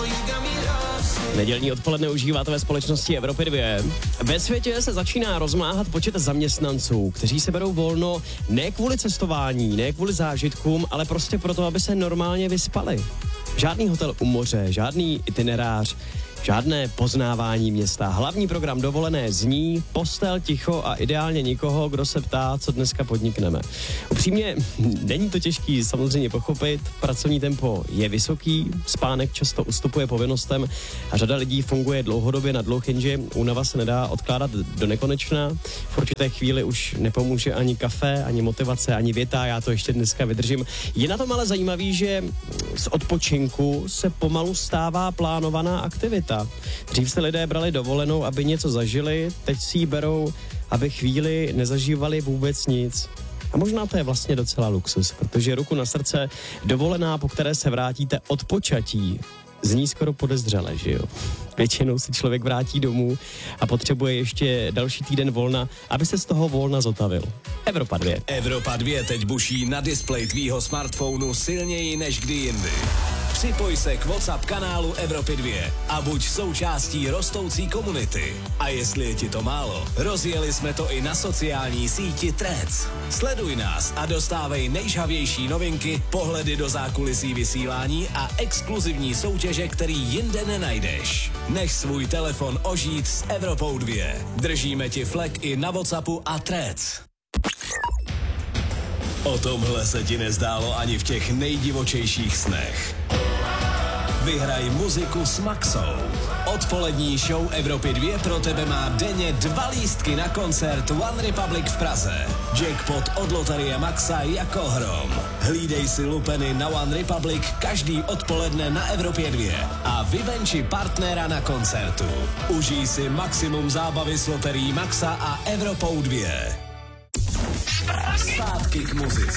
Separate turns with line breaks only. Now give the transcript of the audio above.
Nedělní odpoledne užíváte ve společnosti Evropy 2. Ve světě se začíná rozmáhat počet zaměstnanců, kteří se berou volno ne kvůli cestování, ne kvůli zážitkům, ale prostě proto, aby se normálně vyspali. Žádný hotel u moře, žádný itinerář, žádné poznávání města. Hlavní program dovolené zní postel, ticho a ideálně nikoho, kdo se ptá, co dneska podnikneme. Upřímně, není to těžký samozřejmě pochopit, pracovní tempo je vysoký, spánek často ustupuje povinnostem a řada lidí funguje dlouhodobě na dlouh, jenže únava se nedá odkládat do nekonečna. V určité chvíli už nepomůže ani kafe, ani motivace, ani věta, já to ještě dneska vydržím. Je na tom ale zajímavý, že z odpočinku se pomalu stává plánovaná aktivita. Dřív se lidé brali dovolenou, aby něco zažili, teď si ji berou, aby chvíli nezažívali vůbec nic. A možná to je vlastně docela luxus, protože ruku na srdce, dovolená, po které se vrátíte od počatí, zní skoro podezřele, že jo? Většinou se člověk vrátí domů a potřebuje ještě další týden volna, aby se z toho volna zotavil. Evropa 2.
Evropa 2 teď buší na displeji tvýho smartphonu silněji než kdy jindy. Připoj se k WhatsApp kanálu Evropy 2 a buď součástí rostoucí komunity. A jestli je ti to málo, rozjeli jsme to i na sociální síti Threads. Sleduj nás a dostávej nejžhavější novinky, pohledy do zákulisí vysílání a exkluzivní soutěže, který jinde nenajdeš. Nech svůj telefon ožít s Evropou 2. Držíme ti flek i na WhatsAppu a Threads. O tomhle se ti nezdálo ani v těch nejdivočejších snech. Vyhraj muziku s Maxou. Odpolední show Evropy 2 pro tebe má denně 2 lístky na koncert One Republic v Praze. Jackpot od loterie Maxa jako hrom. Hlídej si lupeny na One Republic každý odpoledne na Evropě 2 a vybenči partnera na koncertu. Užij si maximum zábavy s loterií Maxa a Evropou 2. Zpátky k muzice.